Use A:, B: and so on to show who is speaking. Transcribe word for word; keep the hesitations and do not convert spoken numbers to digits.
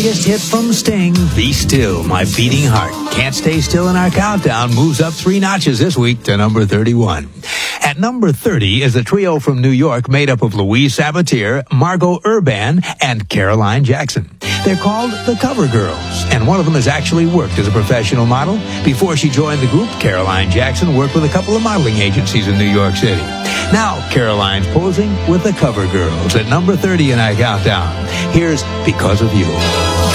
A: latest hit from Sting, Be Still, My Beating Heart. Can't Stay Still in our countdown moves up three notches this week to number thirty-one. At number thirty is a trio from New York made up of Louise Sabatier, Margot Urban, and Caroline Jackson. They're called the Cover Girls, and one of them has actually worked as a professional model. Before she joined the group, Caroline Jackson worked with a couple of modeling agencies in New York City. Now, Caroline's posing with the Cover Girls at number thirty in our countdown. Here's Because of You.